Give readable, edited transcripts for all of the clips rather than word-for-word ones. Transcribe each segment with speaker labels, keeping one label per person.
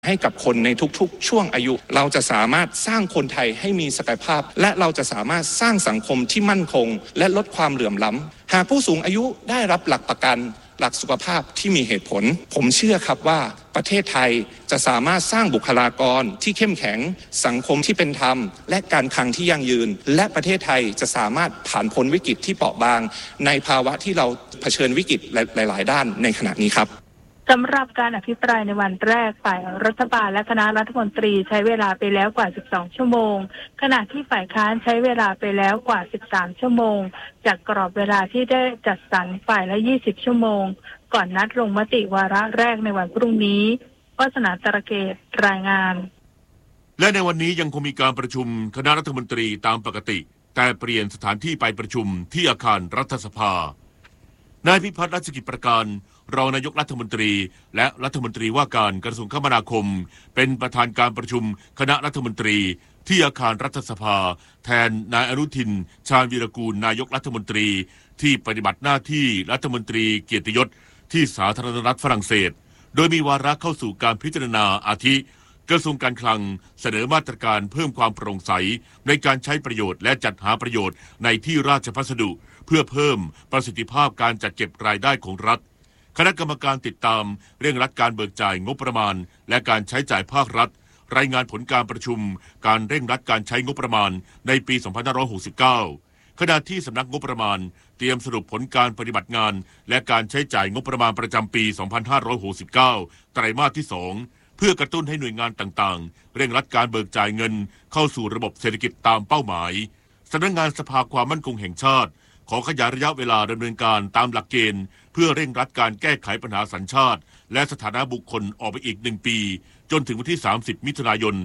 Speaker 1: ให้กับคนในทุกๆช่วงอายุเราจะสามารถสร้างคนไทยให้มีศักยภาพและเราจะสามารถสร้างสังคมที่มั่นคงและลดความเหลื่อมล้ำหากผู้สูงอายุได้รับหลักประกันหลักสุขภาพที่มีเหตุผลผมเชื่อครับว่าประเทศไทยจะสามารถสร้างบุคลากรที่เข้มแข็งสังคมที่เป็นธรรมและการคลังที่ยั่งยืนและประเทศไทยจะสามารถผ่านพ้นวิกฤตที่เปราะบางในภาวะที่เราเผชิญวิกฤตหลายๆด้านในขณะนี้ครับ
Speaker 2: สำหรับการอภิปรายในวันแรกฝ่ายรัฐบาลและคณะรัฐมนตรีใช้เวลาไปแล้วกว่า12ชั่วโมงขณะที่ฝ่ายค้านใช้เวลาไปแล้วกว่า13ชั่วโมงจากกรอบเวลาที่ได้จัดสรรฝ่ายละ20ชั่วโมงก่อนนัดลงมติวาระแรกในวันพรุ่งนี้วาสนาตระเกตรายงาน
Speaker 3: และในวันนี้ยังคงมีการประชุมคณะรัฐมนตรีตามปกติแต่เปลี่ยนสถานที่ไปประชุมที่อาคารรัฐสภานายพิพัฒน์รัชกิจประการรองนายกรัฐมนตรีและรัฐมนตรีว่าการกระทรวงคมนาคมเป็นประธานการประชุมคณะรัฐมนตรีที่อาคารรัฐสภาแทนนายอนุทินชาญวีรกูลนายกรัฐมนตรีที่ปฏิบัติหน้าที่รัฐมนตรีเกียรติยศที่สาธารณรัฐฝรั่งเศสโดยมีวาระเข้าสู่การพิจารณาอาทิกระทรวงการคลังเสนอมาตรการเพิ่มความโปร่งใสในการใช้ประโยชน์และจัดหาประโยชน์ในที่ราชพัสดุเพื่อเพิ่มประสิทธิภาพการจัดเก็บรายได้ของรัฐคณะกรรมการติดตามเร่งรัดการเบิกจ่ายงบประมาณและการใช้จ่ายภาครัฐรายงานผลการประชุมการเร่งรัดการใช้งบประมาณในปี 2569 ขณะที่สำนักงบประมาณเตรียมสรุปผลการปฏิบัติงานและการใช้จ่ายงบประมาณประจำปี 2569 ไตรมาสที่ 2 เพื่อกระตุ้นให้หน่วยงานต่างๆเร่งรัดการเบิกจ่ายเงินเข้าสู่ระบบเศรษฐกิจตามเป้าหมายสำนักงานสภาความมั่นคงแห่งชาติขอขยายระยะเวลาดำเนินการตามหลักเกณฑ์เพื่อเร่งรัดการแก้ไขปัญหาสัญชาติและสถานะบุคคลออกไปอีก1 ปีจนถึงวันที่ 30 มิถุนายน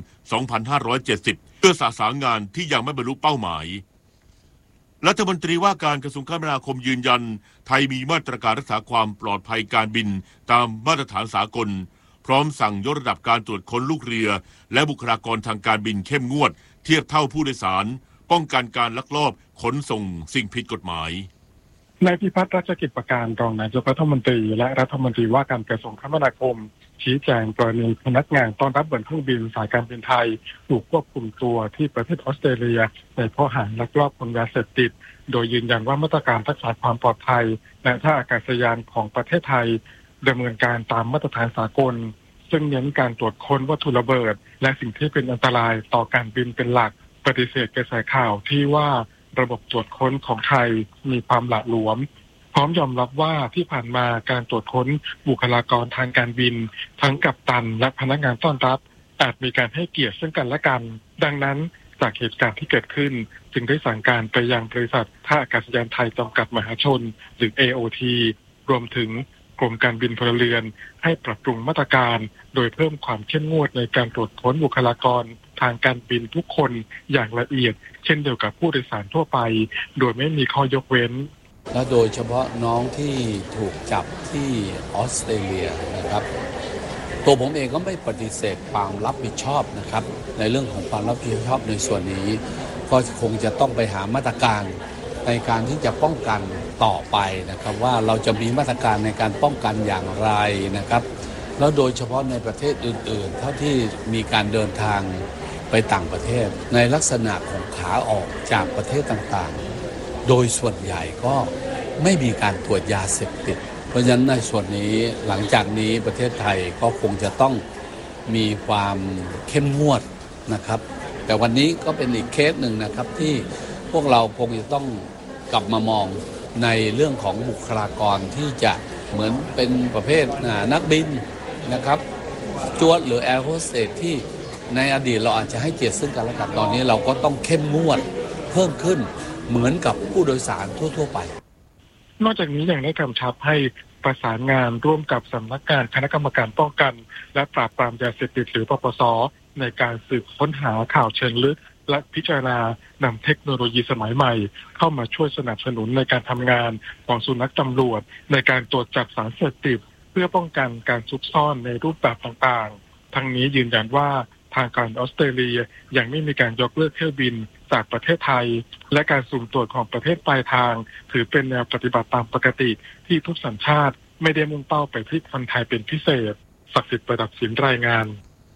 Speaker 3: 2570 เพื่อสะสางงานที่ยังไม่บรรลุเป้าหมายรัฐมนตรีว่าการกระทรวงคมนาคมยืนยันไทยมีมาตรการรักษาความปลอดภัยการบินตามมาตรฐานสากลพร้อมสั่งยกระดับการตรวจค้นลูกเรือและบุคลากรทางการบินเข้มงวดเทียบเท่าผู้โดยสารป้องกันการลักลอบขนส่งสิ่งผิดกฎหมาย
Speaker 4: นายพิพัฒน์รัชกิจประการรองนายกรัฐมนตรีและรัฐมนตรีว่าการกระทรวงคมนาคมชี้แจงกรณีพนักงานต้อนรับบนเครื่องบินสายการบินไทยถูกควบคุมตัวที่ประเทศออสเตรเลียในข้อหาลักลอบขนยาเสพติดโดยยืนยันว่ามาตรการรักษาความปลอดภัยและท่าอากาศยานของประเทศไทยดำเนินการตามมาตรฐานสากลซึ่งเน้นการตรวจค้นวัตถุระเบิดและสิ่งที่เป็นอันตรายต่อการบินเป็นหลักปฏิเสธกระแสข่าวที่ว่าระบบตรวจค้นของไทยมีความหละหลวมพร้อมยอมรับว่าที่ผ่านมาการตรวจค้นบุคลากรทางการบินทั้งกัปตันและพนักงานต้อนรับอาจมีการให้เกียรติซึ่งกันและกันดังนั้นจากเหตุการณ์ที่เกิดขึ้นจึงได้สั่งการไปยังบริษัทท่าอากาศยานไทยจำกัดมหาชนหรือ AOT รวมถึงกรมการบินพลเรือนให้ปรับปรุงมาตรการโดยเพิ่มความเข้มงวดในการตรวจค้นบุคลากรทางการบินทุกคนอย่างละเอียดเช่นเดียวกับผู้โดยสารทั่วไปโดยไม่มีข้อยกเว้น
Speaker 5: และโดยเฉพาะน้องที่ถูกจับที่ออสเตรเลียนะครับตัวผมเองก็ไม่ปฏิเสธความรับผิดชอบนะครับในเรื่องของความรับผิดชอบในส่วนนี้ก็คงจะต้องไปหามาตรการในการที่จะป้องกันต่อไปนะครับว่าเราจะมีมาตรการในการป้องกันอย่างไรนะครับแล้วโดยเฉพาะในประเทศอื่นๆเท่าที่มีการเดินทางไปต่างประเทศในลักษณะของขาออกจากประเทศต่างๆโดยส่วนใหญ่ก็ไม่มีการตรวจยาเสพติดเพราะฉะนั้นในส่วนนี้หลังจากนี้ประเทศไทยก็คงจะต้องมีความเข้มงวดนะครับแต่วันนี้ก็เป็นอีกเคสหนึ่งนะครับที่พวกเราคงจะต้องกลับมามองในเรื่องของบุคลากรที่จะเหมือนเป็นประเภทนักบินนะครับจวดหรือแอร์โฮสเตสที่ในอดีตเราอาจจะให้เกียรติซึ่งกันและกันตอนนี้เราก็ต้องเข้มงวดเพิ่มขึ้นเหมือนกับผู้โดยสารทั่วๆไป
Speaker 4: นอกจากนี้ยังได้กำชับให้ประสานงานร่วมกับสำนักงานคณะกรรมการป้องกันและปราบปรามยาเสพติดหรือปปส.ในการสืบค้นหาข่าวเชิงลึกและพิจารณานำเทคโนโลยีสมัยใหม่เข้ามาช่วยสนับสนุนในการทำงานของสุนัขตำรวจในการตรวจจับสารเสพติดเพื่อป้องกันการซุกซ่อนในรูปแบบต่างๆทั้งนี้ยืนยันว่าทางการออสเตรเลียยังไม่มีการยกเลิกเที่ยวบินจากประเทศไทยและการสุ่มตรวจของประเทศปลายทางถือเป็นแนวปฏิบัติตามปกติที่ทุกสัญชาติไม่ได้มุ่งเป้าไปที่คนไทยเป็นพิเศษศักดิ์สิทธิ์ประดับศิลป์รายงาน